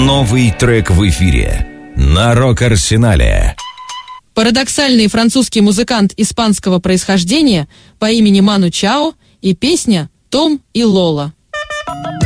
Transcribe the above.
Новый трек в эфире на Рок-Арсенале. Парадоксальный французский музыкант испанского происхождения по имени Ману Чао и песня «Том и Лола».